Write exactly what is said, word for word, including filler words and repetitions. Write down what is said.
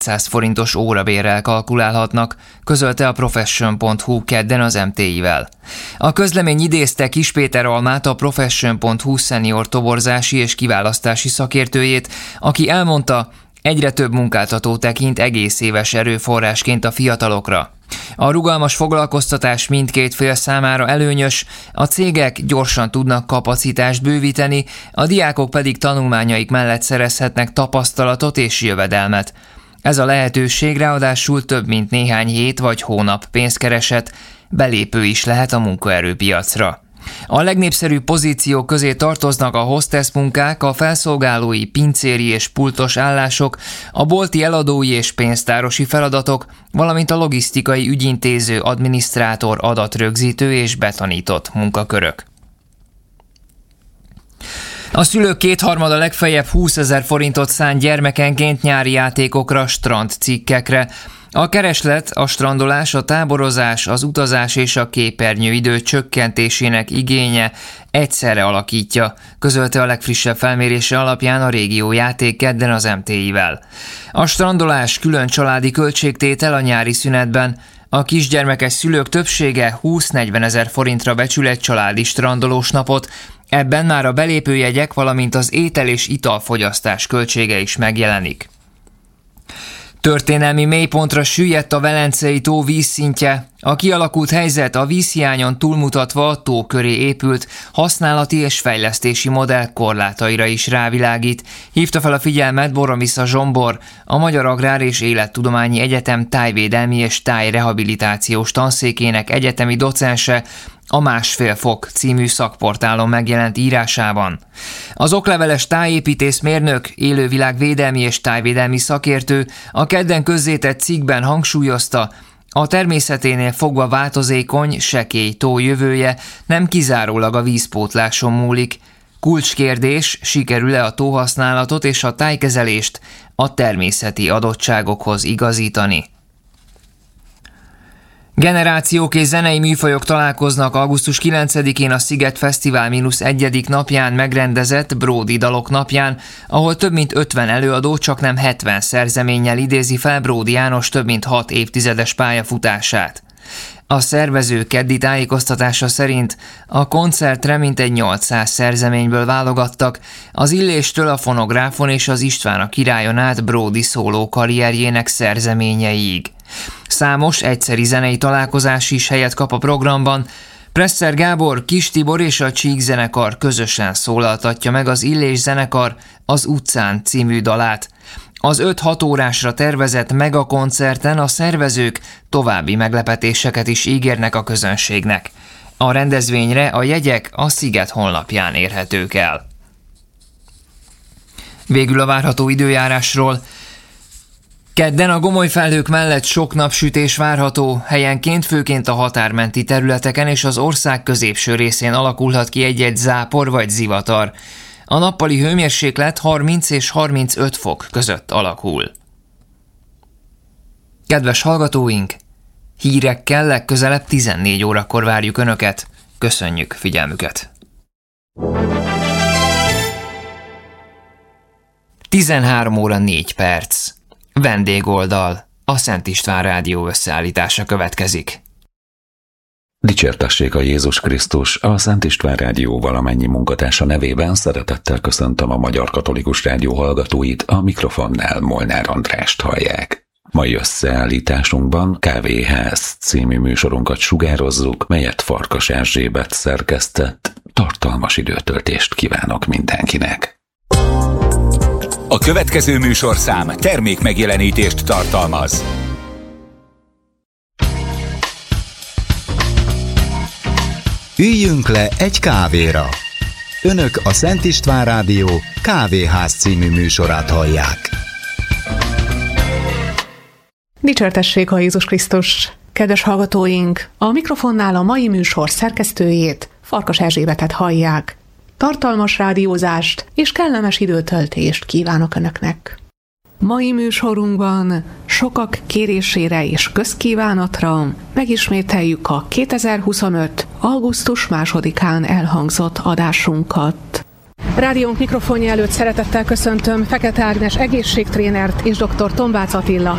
száz forintos órabérrel kalkulálhatnak, közölte a profession pont hu kedden az em té i-vel. A közlemény idézte Kis Péter Almát, a profession pont hu szenior toborzási és kiválasztási szakértőjét, aki elmondta, egyre több munkáltató tekint egész éves erőforrásként a fiatalokra. A rugalmas foglalkoztatás mindkét fél számára előnyös, a cégek gyorsan tudnak kapacitást bővíteni, a diákok pedig tanulmányaik mellett szerezhetnek tapasztalatot és jövedelmet. Ez a lehetőség ráadásul több mint néhány hét vagy hónap pénzkereset, belépő is lehet a munkaerőpiacra. A legnépszerűbb pozíciók közé tartoznak a hostess munkák, a felszolgálói, pincéri és pultos állások, a bolti eladói és pénztárosi feladatok, valamint a logisztikai ügyintéző, adminisztrátor, adatrögzítő és betanított munkakörök. A szülők kétharmada legfeljebb húszezer forintot szán gyermekenként nyári játékokra, strandcikkekre. A kereslet, a strandolás, a táborozás, az utazás és a képernyőidő csökkentésének igénye egyszerre alakítja, közölte a legfrissebb felmérése alapján a Régió Játék kedden az em té i-vel. A strandolás külön családi költségtétel a nyári szünetben. A kisgyermekes szülők többsége húsz-negyven ezer forintra becsül egy családi strandolós napot, ebben már a belépőjegyek, valamint az étel és italfogyasztás költsége is megjelenik. Történelmi mélypontra süllyedt a Velencei tó vízszintje. A kialakult helyzet a vízhiányon túlmutatva a tó köré épült használati és fejlesztési modell korlátaira is rávilágít, hívta fel a figyelmet Boromisza Zsombor, a Magyar Agrár és Élettudományi Egyetem tájvédelmi és tájrehabilitációs tanszékének egyetemi docense, a Másfél fok című szakportálon megjelent írásában. Az okleveles tájépítészmérnök, élővilágvédelmi és tájvédelmi szakértő a kedden közzétett cikkben hangsúlyozta, a természeténél fogva változékony, sekély tó jövője nem kizárólag a vízpótláson múlik. Kulcskérdés, sikerül-e a tóhasználatot és a tájkezelést a természeti adottságokhoz igazítani. Generációk és zenei műfajok találkoznak augusztus kilencedikén a Sziget Fesztivál mínusz egyedik napján megrendezett Bródi Dalok napján, ahol több mint ötven előadó csak nem hetven szerzeménnyel idézi fel Bródi János több mint hat évtizedes pályafutását. A szervező keddi tájékoztatása szerint a koncertre mintegy nyolcszáz szerzeményből válogattak, az Illéstől a Fonográfon és az István a királyon át Bródi szóló karrierjének szerzeményeiig. Számos egyszeri zenei találkozás is helyet kap a programban. Presser Gábor, Kis Tibor és a Csík zenekar közösen szólaltatja meg az Illés zenekar Az utcán című dalát. Az öt-hat órásra tervezett megakoncerten a szervezők további meglepetéseket is ígérnek a közönségnek. A rendezvényre a jegyek a Sziget honlapján érhetők el. Végül a várható időjárásról. Kedden a gomoly felhők mellett sok napsütés várható, helyenként főként a határmenti területeken és az ország középső részén alakulhat ki egy-egy zápor vagy zivatar. A nappali hőmérséklet harminc és harmincöt fok között alakul. Kedves hallgatóink, hírekkel legközelebb tizennégy órakor várjuk Önöket. Köszönjük figyelmüket! tizenhárom óra négy perc. Vendégoldal. A Szent István Rádió összeállítása következik. Dicsértessék a Jézus Krisztus! A Szent István Rádió valamennyi munkatársa nevében szeretettel köszöntöm a Magyar Katolikus Rádió hallgatóit, a mikrofonnál Molnár Andrást hallják. Mai összeállításunkban Kávéház című műsorunkat sugározzuk, melyet Farkas Erzsébet szerkesztett. Tartalmas időtöltést kívánok mindenkinek! A következő műsorszám termékmegjelenítést tartalmaz. Üljünk le egy kávéra! Önök a Szent István Rádió Kávéház című műsorát hallják. Dicsértessék a Jézus Krisztus! Kedves hallgatóink, a mikrofonnál a mai műsor szerkesztőjét, Farkas Erzsébetet hallják. Tartalmas rádiózást és kellemes időtöltést kívánok Önöknek. Mai műsorunkban sokak kérésére és közkívánatra megismételjük a kétezer-huszonöt. augusztus másodikán elhangzott adásunkat. Rádiónk mikrofonja előtt szeretettel köszöntöm Fekete Ágnes egészségtrénert és dr. Tombác Attila